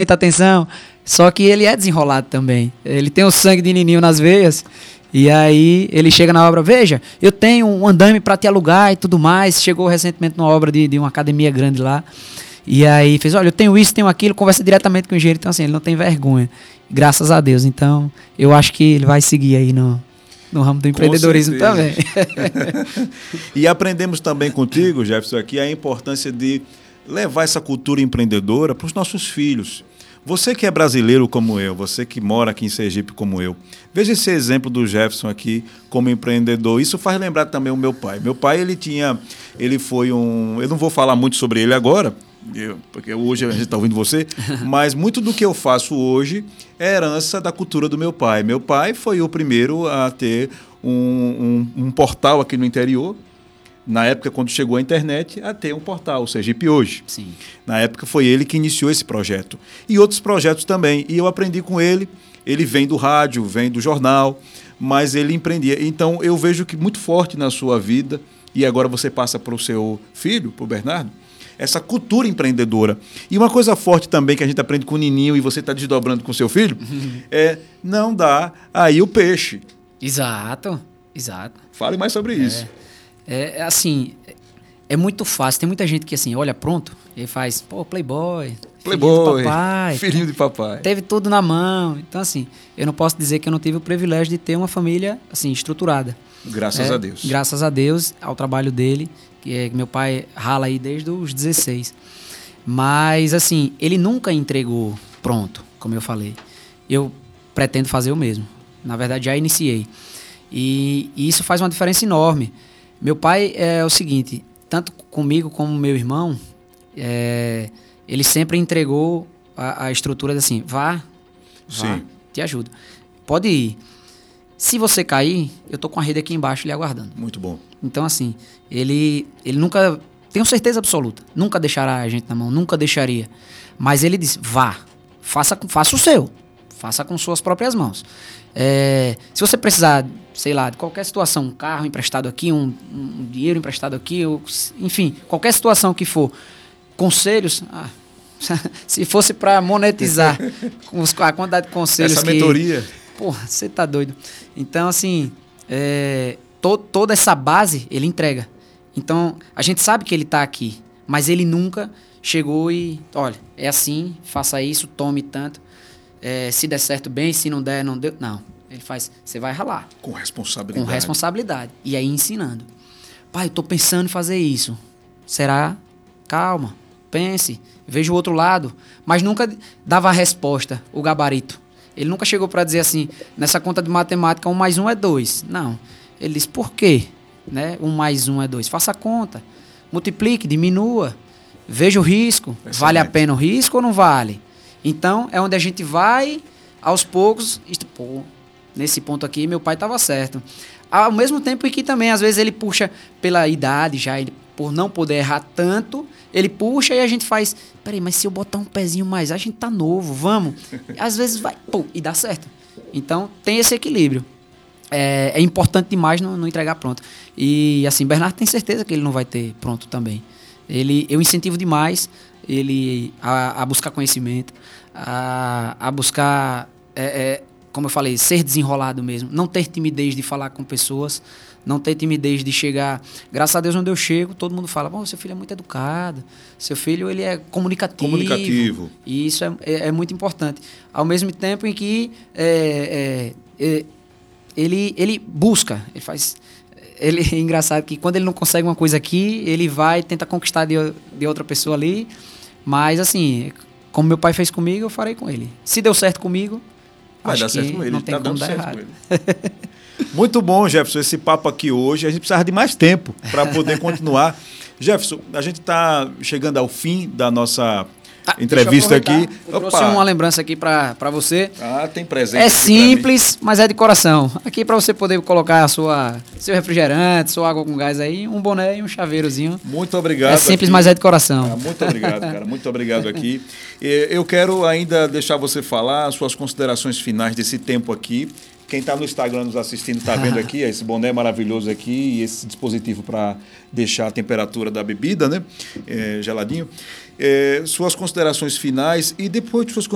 muita atenção. Só que ele é desenrolado também. Ele tem o sangue de nininho nas veias. E aí ele chega na obra, veja, eu tenho um andame para te alugar e tudo mais. Chegou recentemente numa obra de uma academia grande lá. E aí fez, olha, eu tenho isso, tenho aquilo, conversa diretamente com o engenheiro. Então assim, ele não tem vergonha. Graças a Deus. Então eu acho que ele vai seguir aí no ramo do empreendedorismo também. E aprendemos também contigo, Jefferson, aqui a importância de levar essa cultura empreendedora para os nossos filhos. Você que é brasileiro como eu, você que mora aqui em Sergipe como eu, veja esse exemplo do Jefferson aqui como empreendedor. Isso faz lembrar também o meu pai. Meu pai, ele foi um... Eu não vou falar muito sobre ele agora, porque hoje a gente está ouvindo você, mas muito do que eu faço hoje é herança da cultura do meu pai. Meu pai foi o primeiro a ter um portal aqui no interior, na época, quando chegou a internet, a ter um portal, o Sergipe Hoje. Sim. Na época, foi ele que iniciou esse projeto. E outros projetos também. E eu aprendi com ele. Ele vem do rádio, vem do jornal, mas ele empreendia. Então, eu vejo que muito forte na sua vida, e agora você passa para o seu filho, para o Bernardo, essa cultura empreendedora. E uma coisa forte também que a gente aprende com o Nininho e você está desdobrando com o seu filho, é não dar aí o peixe. Exato, exato. Fale mais sobre isso. Assim, é muito fácil. Tem muita gente que assim, olha, pronto, ele faz, Playboy, filhinho de papai. Teve tudo na mão. Então, assim, eu não posso dizer que eu não tive o privilégio de ter uma família, assim, estruturada. Graças a Deus. Graças a Deus, ao trabalho dele, que meu pai rala aí desde os 16. Mas, assim, ele nunca entregou pronto, como eu falei. Eu pretendo fazer o mesmo. Na verdade, já iniciei. E isso faz uma diferença enorme. Meu pai é o seguinte, tanto comigo como meu irmão, ele sempre entregou a estrutura de assim, vá, Sim. te ajudo. Pode ir. Se você cair, eu tô com a rede aqui embaixo lhe aguardando. Muito bom. Então, assim, ele nunca, tenho certeza absoluta, nunca deixará a gente na mão, nunca deixaria. Mas ele disse, vá, faça o seu, faça com suas próprias mãos. Se você precisar, sei lá, de qualquer situação, um carro emprestado aqui, um dinheiro emprestado aqui, enfim, qualquer situação que for, conselhos, se fosse para monetizar a quantidade de conselhos essa mentoria. Porra, você tá doido. Então, assim, toda essa base ele entrega. Então, a gente sabe que ele tá aqui, mas ele nunca chegou e, olha, é assim, faça isso, tome tanto. Se der certo bem, se não der, não deu. Não, ele faz, você vai ralar. Com responsabilidade. Com responsabilidade. E aí ensinando. Pai, eu tô pensando em fazer isso. Será? Calma, pense, veja o outro lado. Mas nunca dava a resposta, o gabarito. Ele nunca chegou para dizer assim, nessa conta de matemática, 1 mais 1 é 2. Não. Ele disse, por quê? 1 mais 1 é 2. Faça a conta. Multiplique, diminua. Veja o risco. Excelente. Vale a pena o risco ou não vale? Então, é onde a gente vai, aos poucos, nesse ponto aqui, meu pai estava certo. Ao mesmo tempo em que também, às vezes, ele puxa pela idade já, por não poder errar tanto, ele puxa e a gente faz, peraí, mas se eu botar um pezinho mais, a gente tá novo, vamos. Às vezes vai, e dá certo. Então, tem esse equilíbrio. É importante demais não entregar pronto. E, assim, Bernardo tem certeza que ele não vai ter pronto também. Eu incentivo demais ele a buscar conhecimento, a buscar, como eu falei, ser desenrolado mesmo, não ter timidez de falar com pessoas, não ter timidez de chegar. Graças a Deus, onde eu chego, todo mundo fala, seu filho é muito educado, seu filho ele é comunicativo. E isso é muito importante. Ao mesmo tempo em que ele busca, ele faz... Ele é engraçado que quando ele não consegue uma coisa aqui, ele vai, tenta conquistar de outra pessoa ali. Mas, assim, como meu pai fez comigo, eu farei com ele. Se deu certo comigo, vai dar certo com ele. Não tem como dar errado. Muito bom, Jefferson, esse papo aqui hoje. A gente precisava de mais tempo para poder continuar. Jefferson, a gente está chegando ao fim da nossa entrevista aqui. Eu trouxe uma lembrança aqui para você. Tem presente. É simples, mas é de coração. Aqui para você poder colocar seu refrigerante, sua água com gás aí, um boné e um chaveirozinho. Muito obrigado. É simples, mas é de coração. Muito obrigado, cara. Muito obrigado aqui. Eu quero ainda deixar você falar suas considerações finais desse tempo aqui. Quem está no Instagram nos assistindo está vendo aqui esse boné maravilhoso aqui e esse dispositivo para deixar a temperatura da bebida, né? Geladinho. Suas considerações finais e depois de suas